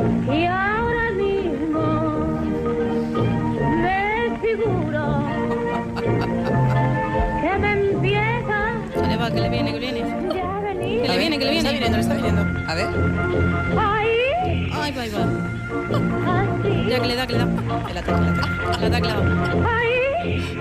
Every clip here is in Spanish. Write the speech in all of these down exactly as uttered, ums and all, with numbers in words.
Y ahora mismo me figuro que me empieza Que le va, que le viene, que le viene. ya a venir. Que le viene, que le viene. Está viniendo, está viniendo. A ver. Ahí, Ay, va, ahí va. así, Ya, que le da, que le da. El ataque, el ataque. Le da clavado. ahí,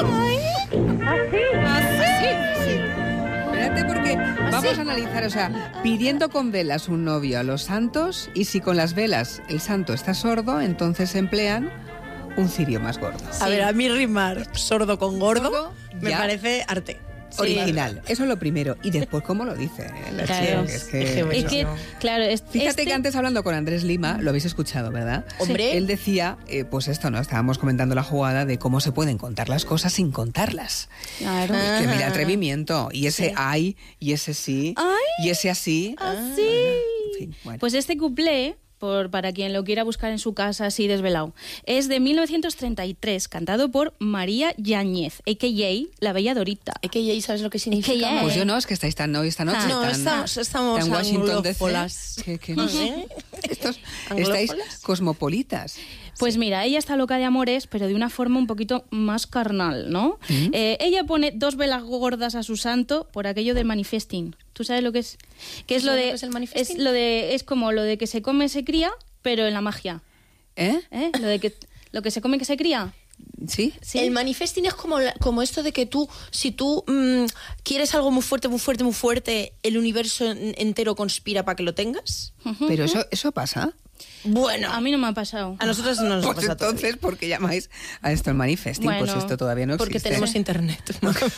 así. Así. Espérate porque vamos a analizar, o sea, pidiendo con velas un novio a los santos y si con las velas el santo está sordo, entonces emplean un cirio más gordo. A ver, a mí rimar sordo con gordo, Gordo, me ya. parece arte. Original, eso es lo primero. Y después, ¿cómo lo dice? eh? La Claro. chica, es que- Es que, Es que, claro, es, Fíjate este- que antes hablando con Andrés Lima, lo habéis escuchado, ¿verdad? Hombre. Él decía, eh, pues esto, ¿no? Estábamos comentando la jugada de cómo se pueden contar las cosas sin contarlas. Claro. Es que mira, atrevimiento. Y ese ay, y ese sí, Ay. y ese así. Así. En fin, bueno. Pues este cuplé, por, para quien lo quiera buscar en su casa así desvelado, es de mil novecientos treinta y tres, cantado por María Yáñez, a k a La Bella Dorita. Es que ya sabes lo que significa. ya, Mar? Pues yo no, es que estáis tan hoy esta noche. Ah. No, tan, estamos, estamos tan Washington D C, anglófolas. que, que no sé. Estos, ¿Anglófolas? estáis cosmopolitas. Pues mira, ella está loca de amores, pero de una forma un poquito más carnal, ¿no? Eh, ella pone dos velas gordas a su santo por aquello del manifesting. ¿Tú sabes lo que es? Que es lo ¿Sabes de lo que es el manifesting? es lo de es como lo de que se come se cría, pero en la magia, ¿Eh? ¿eh? Lo de que lo que se come que se cría. ¿Sí? Sí. El manifesting es como, la- como esto de que tú, si tú mm, quieres algo muy fuerte, muy fuerte, muy fuerte, el universo en- entero conspira para que lo tengas. Pero eso, eso pasa. Bueno, A mí no me ha pasado. a nosotros no nos Pues pasa todavía. entonces, ¿por qué llamáis a esto el manifesting? Pues Bueno, esto todavía no Porque existe. tenemos internet.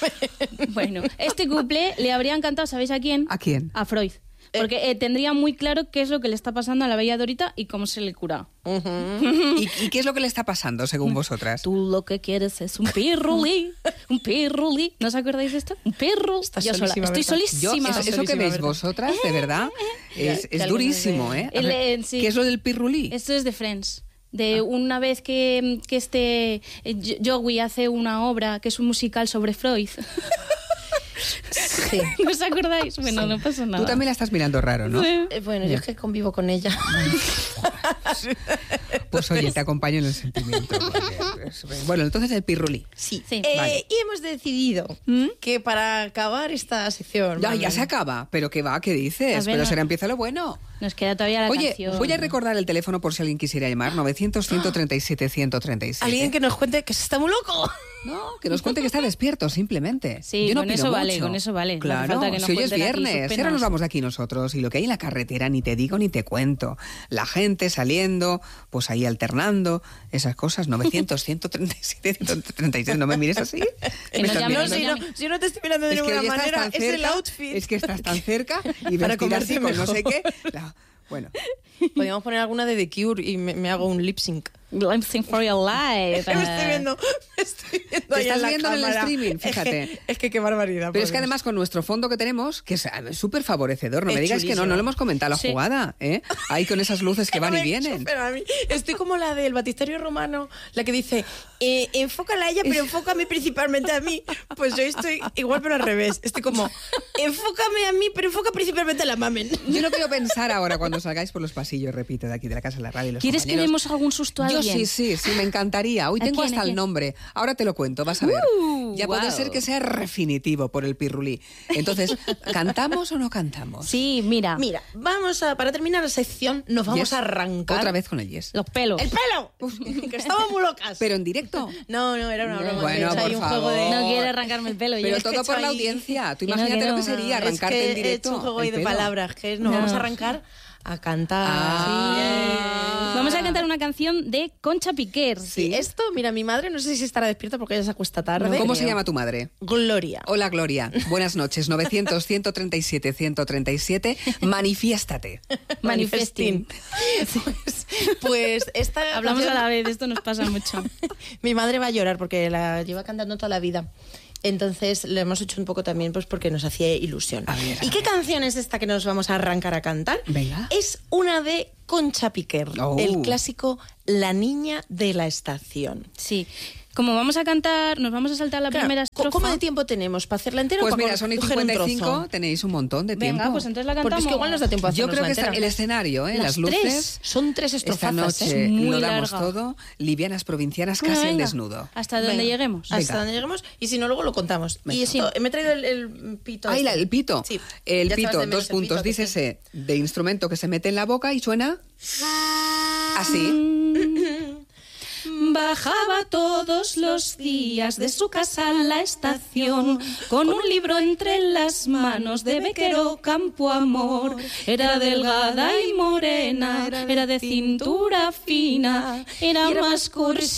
Bueno, este couple le habría encantado, ¿sabéis a quién? ¿A quién? A Freud. Porque eh, tendría muy claro qué es lo que le está pasando a la Bella Dorita y cómo se le cura. ¿Y, y qué es lo que le está pasando, según vosotras? Tú lo que quieres es un pirruli, un pirruli. ¿No os acordáis de esto? Un pirru. Estás Yo sola. solísima, Estoy ¿verdad? Yo, solísima. eso, eso que solísima, veis ¿verdad? vosotras, de verdad, es, que es alguien durísimo, de- ¿eh? A El, ver, eh, sí. ¿qué es lo del pirrulí? Esto es de Friends. De una vez que, que este eh, Joey hace una obra que es un musical sobre Freud. Sí. ¿No os acordáis? Bueno, no pasa nada. Tú también la estás mirando raro, ¿no? Sí. Eh, Bueno, yo es que convivo con ella. Pues oye, te acompaño en el sentimiento. porque es- Bueno, entonces el pirrulí. Sí. Sí. Eh, Vale. Y hemos decidido ¿Mm? que para acabar esta sección... Ya, ya Mamen, se acaba. ¿Pero qué va? ¿Qué dices? A ver, Pero no- será empieza lo bueno. Nos queda todavía la Oye, canción. voy a recordar el teléfono por si alguien quisiera llamar. novecientos, ciento treinta y siete, ciento treinta y siete. Alguien que nos cuente que se está muy loco. No, que nos cuente que está despierto, simplemente. Sí, Yo no con pido eso vale, mucho. con eso vale. No hace Claro, falta que nos si hoy es cuenten aquí sus viernes, si ahora penas. nos vamos de aquí nosotros y lo que hay en la carretera ni te digo ni te cuento. La gente saliendo, pues ahí alternando, esas cosas. novecientos, ciento treinta y siete, ciento treinta y siete. No me mires así. Que Me nos estás llamen, mirando. nos si, no, llamen. si no te estoy mirando de Es que ninguna hoy estás manera, tan es el cerca, outfit. es que estás tan cerca y Para vestir así comerte con no sé mejor. qué. La- bueno, Podríamos poner alguna de The Cure y me, me hago un lip sync. Lip sync for your life. me estoy viendo, me estoy viendo Te ahí estás en la viendo en el cámara. streaming, Es fíjate. que, es que qué barbaridad. pero es por que Dios. además con nuestro fondo que tenemos, que es eh, súper favorecedor, no Es me digas que no, chulísimo. no lo hemos comentado la Sí. jugada, ¿eh? Ahí con esas luces que No van me y he hecho, vienen. pero a mí- estoy como la del batisterio romano, la que dice, eh, enfócala a ella, pero enfócame principalmente a mí. Pues yo estoy igual, pero al revés. Estoy como, enfócame a mí, pero enfoca principalmente a la mamen. Yo no quiero pensar ahora cuando salgáis por los pasillos, repito, de aquí de la casa de la radio. y los ¿Quieres que compañeros. demos algún susto a Yo alguien? sí, sí, sí, me encantaría. Hoy ¿A tengo quién, hasta a el quién? nombre. Ahora te lo cuento, vas a ver. Uh, ya puede wow. ser que sea definitivo por el pirrulí. Entonces, ¿cantamos o no cantamos? Sí, mira. Mira, vamos a, para terminar la sección, nos vamos Yes. a arrancar. Otra vez con el yes. Los pelos. ¡El pelo! que estamos muy locas. Pero en directo. No, no, era una broma. Bueno, He hecho ahí por un juego de... favor. No quiere arrancarme el pelo. Pero yo. es que todo he por hecho la ahí- audiencia. Tú que no, imagínate que lo que no. sería arrancarte es que en directo. He hecho un juego el ahí de pelo. palabras, que nos No. vamos a arrancar a cantar. Ah. Vamos a cantar una canción de Concha Piquer. Sí, esto, mira, mi madre no sé si estará despierta porque ella se acuesta tarde. ¿Cómo se llama tu madre? Gloria. Hola, Gloria. Buenas noches. novecientos, ciento treinta y siete, ciento treinta y siete. Manifiéstate. Manifesting. Pues, pues esta Hablamos canción- a la vez, esto nos pasa mucho. Mi madre va a llorar porque la lleva cantando toda la vida. Entonces lo hemos hecho un poco también pues porque nos hacía ilusión. A ver, a ¿Y qué canción es esta que nos vamos a arrancar a cantar? Venga. Es una de Concha Piquer, Oh. el clásico La niña de la estación. Sí. Como vamos a cantar, nos vamos a saltar la Claro, primera ¿co- estrofa. ¿Cómo de tiempo tenemos? ¿Para hacerla entera Pues o para mira, son y coger un cincuenta y cinco, trozo? tenéis un montón de tiempo. Venga, pues entonces la Porque cantamos. es que igual nos da tiempo a Yo hacernos creo la que está entera. el escenario, ¿eh? Las las luces. tres. Son tres Esta estrofazas, noche ¿eh? Muy lo damos larga. todo. Livianas provincianas, Venga, casi al venga. desnudo. Hasta donde Venga. lleguemos. Hasta Venga. donde lleguemos y si no, luego lo contamos. Venga. Y esto, me he traído el, el pito. Ay, este. la- el pito. Sí. El Ya sabes pito, de menos dos el puntos, pito, que dícese, de instrumento que se mete en la boca y suena así. Bajaba todos los días de su casa a la estación con un libro entre las manos de Bequero Campo Amor. Era delgada y morena, era de cintura fina, era más cursi